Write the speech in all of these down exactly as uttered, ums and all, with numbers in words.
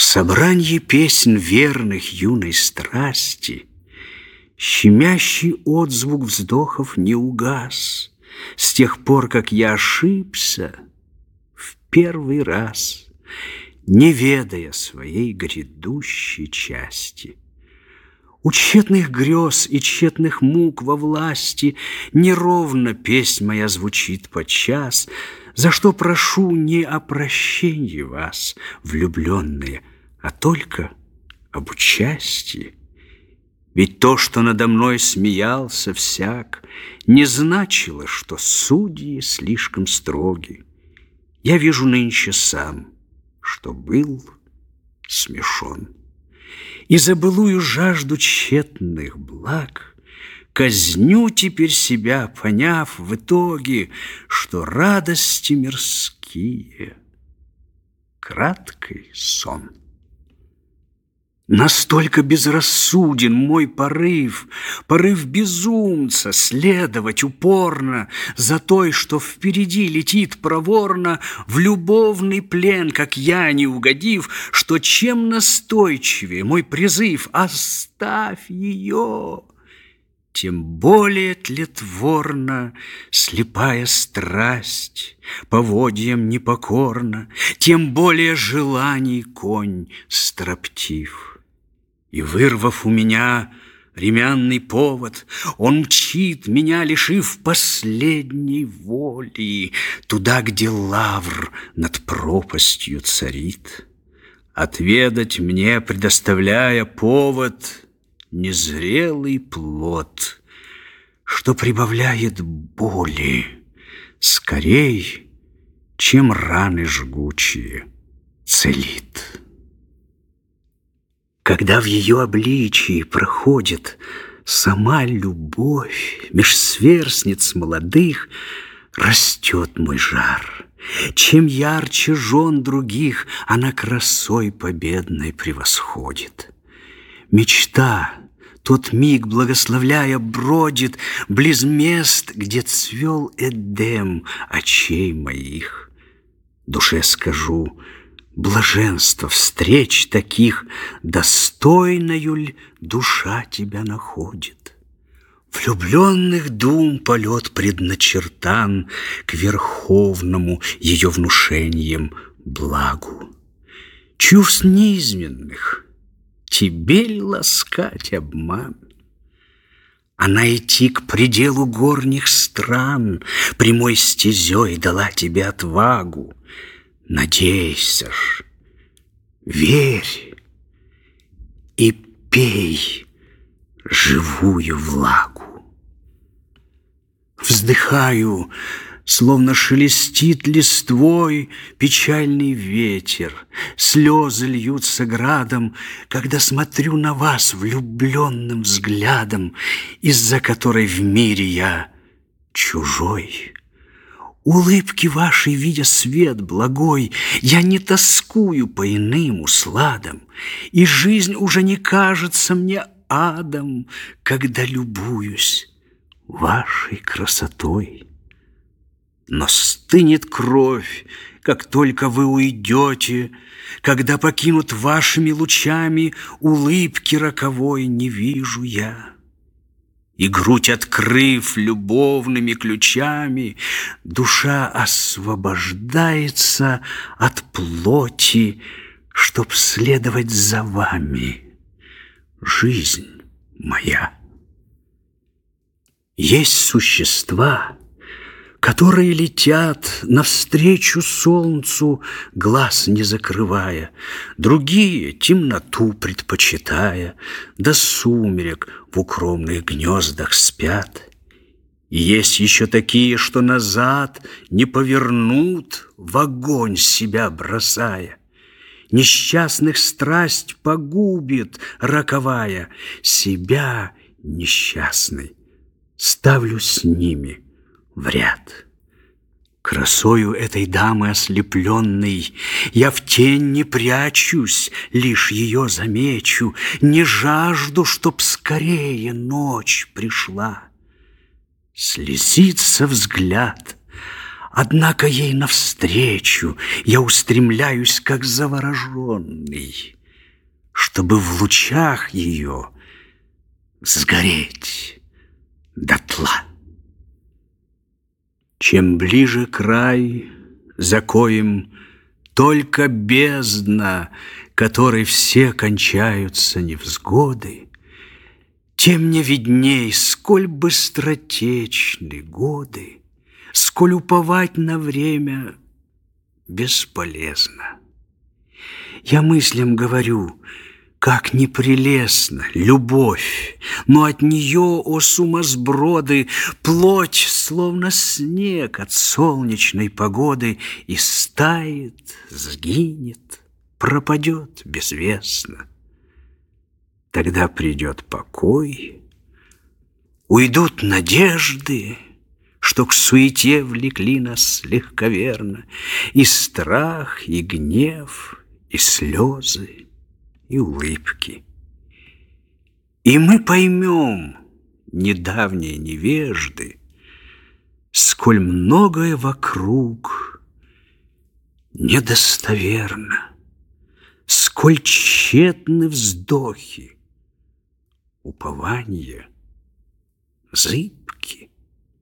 собранье песнь верных юной страсти щемящий отзвук вздохов не угас с тех пор, как я ошибся в первый раз, не ведая своей грядущей части. У тщетных грез и тщетных мук во власти неровно песнь моя звучит подчас, за что прошу не о прощенье вас, влюбленные, а только об участии. Ведь то, что надо мной смеялся всяк, не значило, что судьи слишком строги. Я вижу нынче сам, что был смешон. И за былую жажду тщетных благ казню теперь себя, поняв в итоге, что радости мирские — краткий сон. Настолько безрассуден мой порыв, порыв безумца следовать упорно за той, что впереди летит проворно в любовный плен, как я, не угодив, что чем настойчивее мой призыв «Оставь ее!», тем более тлетворна слепая страсть, поводьям непокорна, тем более желаний конь строптив. И, вырвав у меня ремянный повод, он мчит меня, лишив последней воли, туда, где лавр над пропастью царит, отведать мне предоставляя повод незрелый плод, что прибавляет боли скорей, чем раны жгучие целит. Когда в ее обличии проходит сама любовь, меж сверстниц молодых растет мой жар. Чем ярче жен других она красой победной превосходит. Мечта, тот миг благословляя, бродит близ мест, где цвел Эдем очей моих. Душе скажу: блаженство встреч таких, достойною ль душа тебя находит? Влюбленных дум полет предначертан к верховному ее внушением благу. Чувств низменных тебе ль ласкать обман? Она идти к пределу горних стран прямой стезей дала тебе отвагу. Надейся ж, верь и пей живую влагу. Вздыхаю, словно шелестит листвой печальный ветер, слезы льются градом, когда смотрю на вас влюбленным взглядом, из-за которой в мире я чужой. Улыбки вашей, видя свет благой, я не тоскую по иным усладам, и жизнь уже не кажется мне адом, когда любуюсь вашей красотой. Но стынет кровь, как только вы уйдете, когда покинут вашими лучами улыбки роковой не вижу я. И грудь открыв любовными ключами, душа освобождается от плоти, чтоб следовать за вами, жизнь моя. Есть существа, которые летят навстречу солнцу, глаз не закрывая, другие, темноту предпочитая, до сумерек в укромных гнездах спят. И есть еще такие, что назад не повернут, в огонь себя бросая. Несчастных страсть погубит роковая, себя несчастный ставлю с ними в ряд. Красою этой дамы ослепленной я в тень не прячусь, лишь ее замечу, не жажду, чтоб скорее ночь пришла. Слезится взгляд, однако ей навстречу я устремляюсь, как завороженный. чтобы в лучах ее сгореть дотла. Чем ближе край, за коим только бездна, которой все кончаются невзгоды, тем мне видней, сколь быстротечны годы, сколь уповать на время бесполезно. Я мыслям говорю, как непрелестна любовь, но от нее, о сумасброды, плоть, словно снег от солнечной погоды, и стает, сгинет, пропадет безвестно. Тогда придет покой, уйдут надежды, что к суете влекли нас легковерно, и страх, и гнев, и слезы, и улыбки. И мы поймем, недавние невежды, сколь многое вокруг недостоверно, сколь тщетны вздохи, упования зыбки.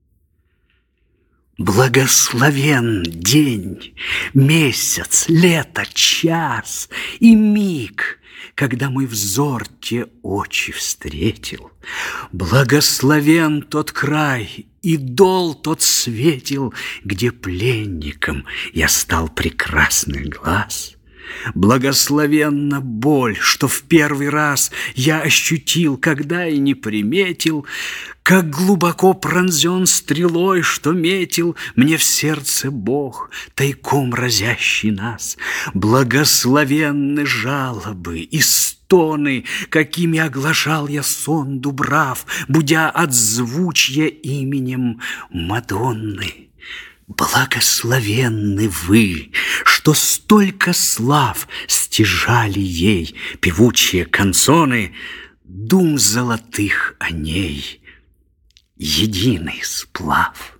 Благословен день, месяц, лето, час и миг, когда мой взор те очи встретил. Благословен тот край, и дол тот светил, где пленником я стал прекрасных глаз. Благословенна боль, что в первый раз я ощутил, когда и не приметил, как глубоко пронзен стрелой, что метил мне в сердце Бог, тайком разящий нас. Благословенны жалобы и стоны, какими оглашал я сон Дубрав, будя от звучья именем Мадонны. Благословенны вы, что столько слав стяжали ей певучие канцоны, дум золотых о ней единый сплав.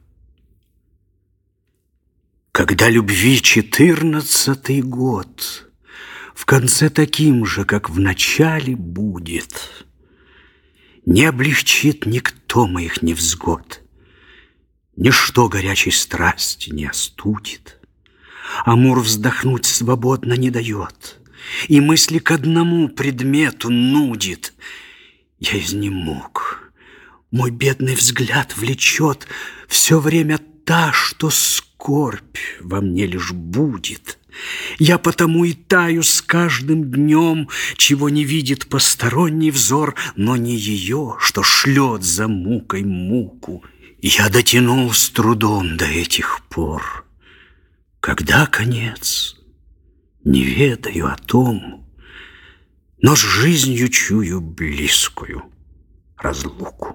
Когда любви четырнадцатый год в конце таким же, как в начале, будет, не облегчит никто моих невзгод. Ничто горячей страсти не остудит, Амур вздохнуть свободно не дает, и мысли к одному предмету нудит. Я изнемог, мой бедный взгляд влечет все время та, что скорбь во мне лишь будет. Я потому и таю с каждым днем, чего не видит посторонний взор, но не ее, что шлет за мукой муку. Я дотянул с трудом до этих пор. Когда конец, не ведаю о том, но с жизнью чую близкую разлуку.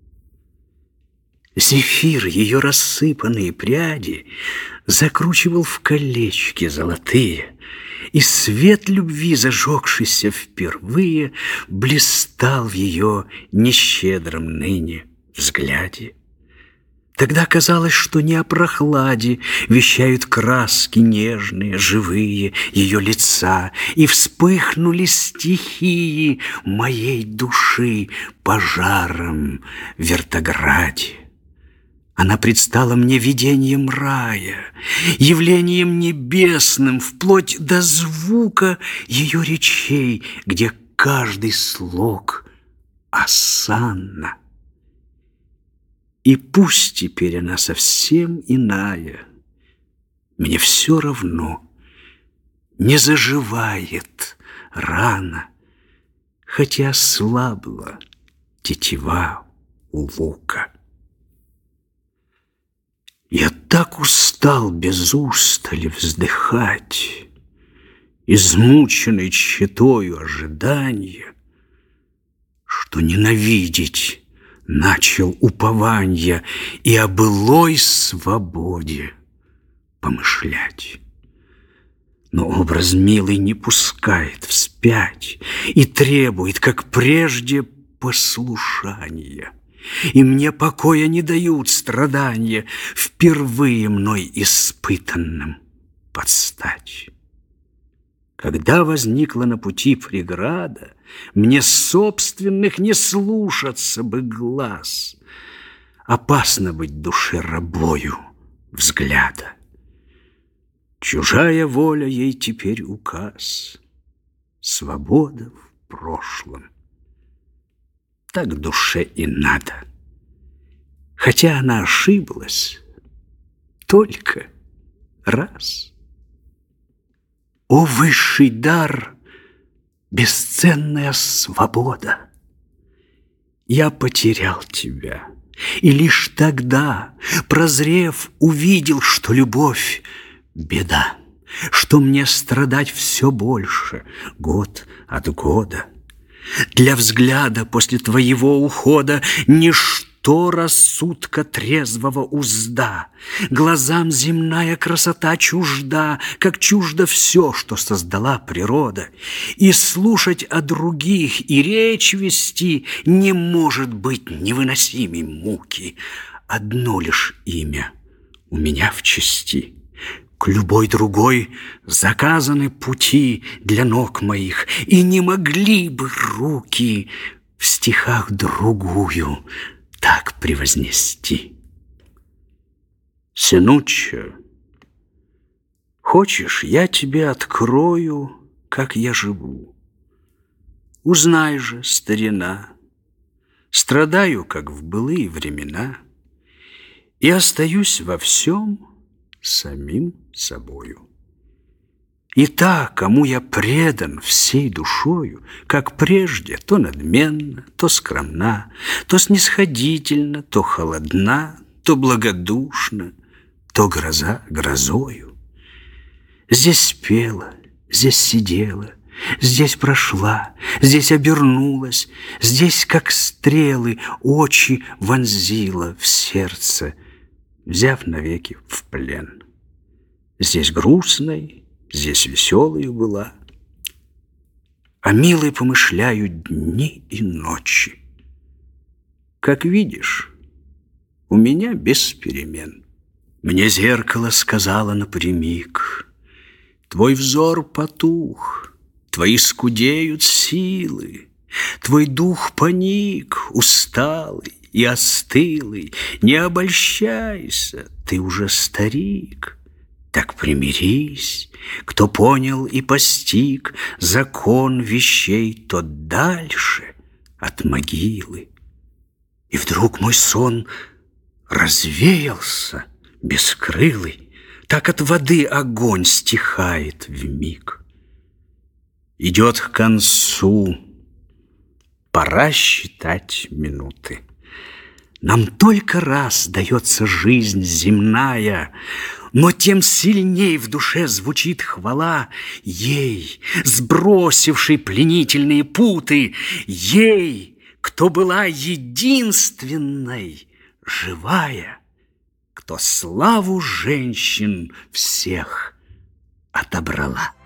Зефир ее рассыпанные пряди закручивал в колечки золотые, и свет любви, зажегшийся впервые, блистал в ее нещедром ныне взгляде. Тогда казалось, что не о прохладе вещают краски нежные, живые ее лица, и вспыхнули стихии моей души пожаром в Вертограде. Она предстала мне видением рая, явлением небесным, вплоть до звука ее речей, где каждый слог осанна. И пусть теперь она совсем иная, мне все равно, не заживает рана, хотя слабла тетива у лука. Я так устал без устали вздыхать, измученный тщетою ожидания, что ненавидеть начал упования и о былой свободе помышлять. Но образ милый не пускает вспять и требует, как прежде, послушания. И мне покоя не дают страдания, впервые мной испытанным подстать. Когда возникла на пути преграда, мне собственных не слушаться бы глаз. Опасно быть душе рабою взгляда. Чужая воля ей теперь указ, свобода в прошлом. Так душе и надо. Хотя она ошиблась только раз. О, высший дар, бесценная свобода! Я потерял тебя, и лишь тогда, прозрев, увидел, что любовь — беда, что мне страдать все больше год от года. Для взгляда после твоего ухода ничто рассудка трезвого узда. Глазам земная красота чужда, как чуждо все, что создала природа. И слушать о других, и речь вести не может быть невыносимей муки. Одно лишь имя у меня в чести. К любой другой заказаны пути для ног моих, и не могли бы руки в стихах другую так превознести. Синуччо, хочешь, я тебе открою, как я живу? Узнай же, старина, страдаю, как в былые времена, и остаюсь во всем самим собою. И та, кому я предан всей душою, как прежде, то надменно, то скромна, то снисходительно, то холодна, то благодушна, то гроза грозою. Здесь пела, здесь сидела, здесь прошла, здесь обернулась, здесь, как стрелы, очи вонзила в сердце, взяв навеки в плен. Здесь грустной, здесь веселою была, а милой помышляю дни и ночи. Как видишь, у меня без перемен. Мне зеркало сказала напрямик: твой взор потух, твои скудеют силы, твой дух паник, усталый и остылый. Не обольщайся, ты уже старик. Так примирись, кто понял и постиг закон вещей, тот дальше от могилы. И вдруг мой сон развеялся бескрылый, так от воды огонь стихает вмиг. Идет к концу, пора считать минуты. Нам только раз дается жизнь земная, но тем сильней в душе звучит хвала ей, сбросившей пленительные путы, ей, кто была единственной, живая, кто славу женщин всех отобрала.